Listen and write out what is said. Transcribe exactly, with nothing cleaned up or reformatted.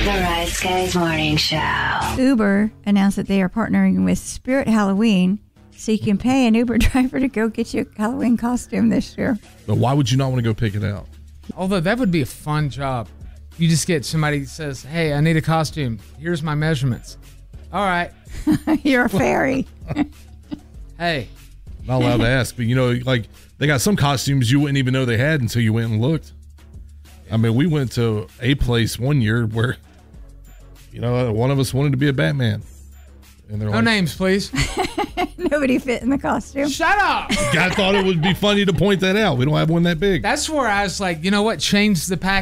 Rise Guys Morning Show. Uber announced that they are partnering with Spirit Halloween, so you can pay an Uber driver to go get you a Halloween costume this year. But why would you not want to go pick it out? Although that would be a fun job. You just get somebody that says, hey, I need a costume. Here's my measurements. All right. You're a fairy. Hey. Not allowed to ask, but you know, like they got some costumes you wouldn't even know they had until you went and looked. I mean, we went to a place one year where, you know, one of us wanted to be a Batman. And they're no like, names, please. Nobody fit in the costume. Shut up. I thought it would be funny to point that out. We don't have one that big. That's where I was like, you know what? Change the package.